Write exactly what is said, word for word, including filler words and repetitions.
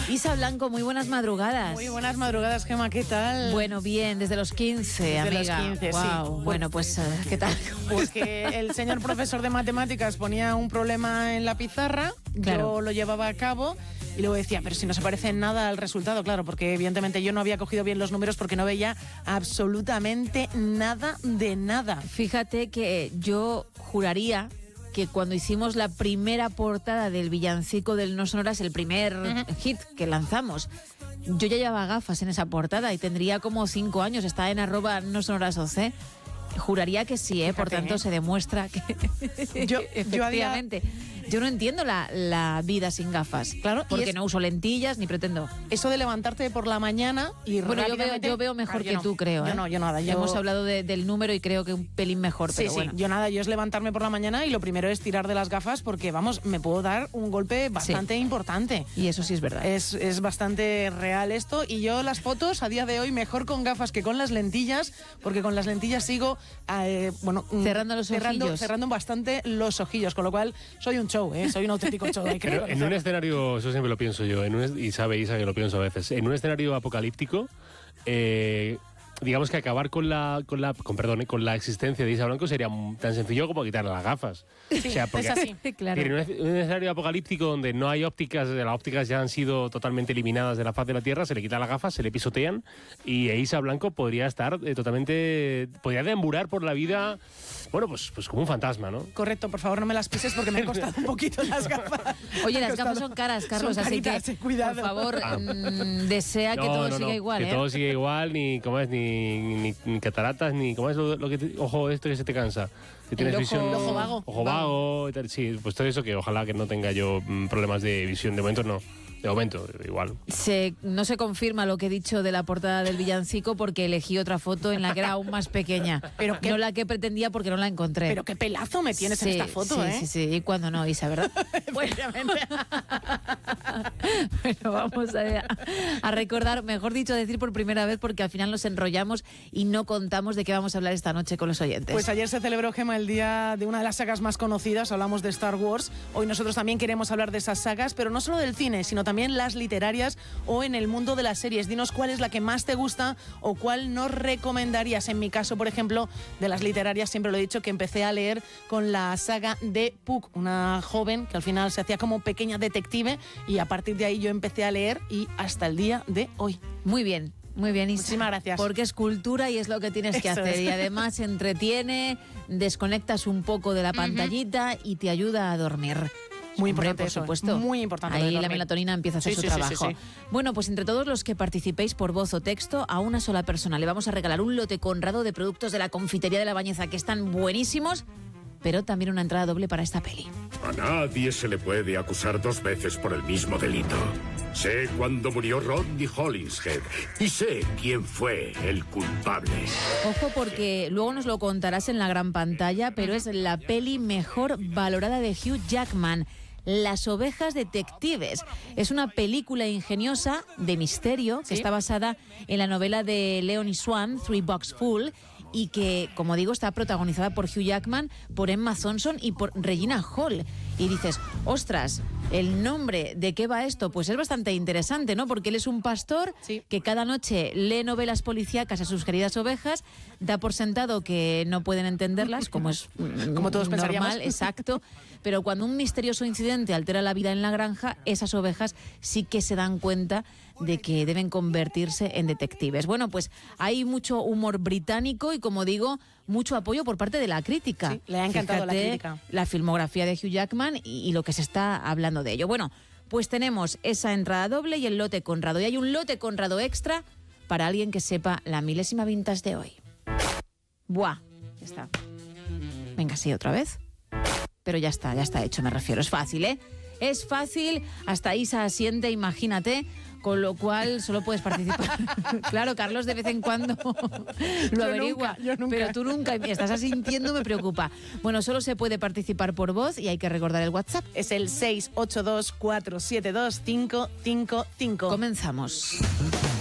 Isa Blanco, muy buenas madrugadas. Muy buenas madrugadas, Gemma, ¿qué tal? Bueno, bien, desde los quince, desde amiga. los quince, wow. sí. Bueno, pues, ¿qué tal? Pues que el señor profesor de matemáticas ponía un problema en la pizarra, claro. Yo lo llevaba a cabo y luego decía, pero si no se parece en nada al resultado, claro, porque evidentemente yo no había cogido bien los números porque no veía absolutamente nada de nada. Fíjate que yo juraría que cuando hicimos la primera portada del villancico del No Sonoras, el primer uh-huh. hit que lanzamos, yo ya llevaba gafas en esa portada y tendría como cinco años, está en arroba no sonoras oc. Juraría que sí, ¿eh? Por tanto, ¿eh? Se demuestra que yo, efectivamente. Yo, había... yo no entiendo la, la vida sin gafas. Claro, porque es... no uso lentillas ni pretendo. Eso de levantarte por la mañana y bueno, rápidamente... yo veo, yo veo mejor claro, que no. tú, creo. ¿eh? Yo no, yo nada. Yo... Hemos hablado de, del número y creo que un pelín mejor, sí, pero sí, bueno. Yo nada, yo es levantarme por la mañana y lo primero es tirar de las gafas porque, vamos, me puedo dar un golpe bastante sí. importante. Y eso sí es verdad. Es, es bastante real esto. Y yo las fotos a día de hoy mejor con gafas que con las lentillas, porque con las lentillas sigo... Eh, bueno, cerrando los cerrando, ojillos. Cerrando bastante los ojillos, con lo cual soy un show, ¿eh? Soy un auténtico show. Hay que Pero en un escenario, eso siempre lo pienso yo, en un, y sabe Isa que lo pienso a veces, en un escenario apocalíptico, eh, digamos que acabar con la, con la, con perdón, con la existencia de Isa Blanco sería tan sencillo como quitarle las gafas. Sí, o sea, porque, es así, claro. En un, un escenario apocalíptico donde no hay ópticas, las ópticas ya han sido totalmente eliminadas de la faz de la Tierra, se le quitan las gafas, se le pisotean y Isa Blanco podría estar eh, totalmente, podría deambular por la vida, bueno, pues, pues como un fantasma, ¿no? Correcto, por favor no me las pises porque me han costado un poquito las gafas. Oye, las gafas son caras, Carlos, son así caritas, que, cuidado. por favor, ah. mmm, desea no, que todo no, siga no, igual, que ¿eh? todo siga igual, ni, ¿cómo es? Ni, ni, ni cataratas, ni, ¿cómo es lo, lo que te, ojo esto que se te cansa? Que tienes ojo, visión, el ojo vago. Ojo vago, y tal, sí, pues todo eso que ojalá que no tenga yo mmm, problemas de visión, de momento no. De momento, igual. Se, no se confirma lo que he dicho de la portada del villancico porque elegí otra foto en la que era aún más pequeña. Pero qué, no la que pretendía porque no la encontré. Pero qué pelazo me tienes sí, en esta foto, sí, ¿eh? Sí, sí, sí. Y cuando no, Isa, ¿verdad? Bueno, bueno, vamos a, a recordar, mejor dicho, decir por primera vez porque al final nos enrollamos y no contamos de qué vamos a hablar esta noche con los oyentes. Pues ayer se celebró, Gemma, el día de una de las sagas más conocidas. Hablamos de Star Wars. Hoy nosotros también queremos hablar de esas sagas, pero no solo del cine, sino también las literarias o en el mundo de las series. Dinos cuál es la que más te gusta o cuál nos recomendarías. En mi caso, por ejemplo, de las literarias, siempre lo he dicho, que empecé a leer con la saga de Puck, una joven que al final se hacía como pequeña detective y a partir de ahí yo empecé a leer y hasta el día de hoy. Muy bien. Muy bien, Isa. Muchísimas gracias. Porque es cultura y es lo que tienes que Eso hacer. es. Y además entretiene, desconectas un poco de la pantallita uh-huh. y te ayuda a dormir. Muy Hombre, importante, por eso, supuesto. Muy importante. Ahí la melatonina empieza a hacer sí, su sí, trabajo. Sí, sí, sí. Bueno, pues entre todos los que participéis por voz o texto, a una sola persona le vamos a regalar un lote conrado de productos de la confitería de La Bañeza que están buenísimos, pero también una entrada doble para esta peli. A nadie se le puede acusar dos veces por el mismo delito. Sé cuándo murió Rodney Hollingshead y sé quién fue el culpable. Ojo porque luego nos lo contarás en la gran pantalla, pero es la peli mejor valorada de Hugh Jackman. Las ovejas detectives. Es una película ingeniosa de misterio que ¿Sí? está basada en la novela de Leonie Swan, Three Bucks Full, y que, como digo, está protagonizada por Hugh Jackman, por Emma Thompson y por Regina Hall. Y dices, ostras, ¿el nombre de qué va esto? Pues es bastante interesante, ¿no? Porque él es un pastor sí. que cada noche lee novelas policíacas a sus queridas ovejas, da por sentado que no pueden entenderlas, como es como todos normal, pensaríamos. Exacto, pero cuando un misterioso incidente altera la vida en la granja, esas ovejas sí que se dan cuenta de que deben convertirse en detectives. Bueno, pues hay mucho humor británico y, como digo, mucho apoyo por parte de la crítica. Sí, le ha encantado Fíjate, la crítica. La filmografía de Hugh Jackman y, y lo que se está hablando de ello. Bueno, pues tenemos esa entrada doble y el lote Conrado. Y hay un lote Conrado extra para alguien que sepa la milésima vintage de hoy. Buah, ya está. Venga, sí, otra vez. Pero ya está, ya está hecho, me refiero. Es fácil, ¿eh? Es fácil, hasta Isa asiente, imagínate, con lo cual solo puedes participar. Claro, Carlos de vez en cuando lo yo averigua, nunca, yo nunca. pero tú nunca, y estás asintiendo, me preocupa. Bueno, solo se puede participar por voz y hay que recordar el WhatsApp. Es el seis ocho dos, cuatro siete dos, cinco cinco cinco. Comenzamos.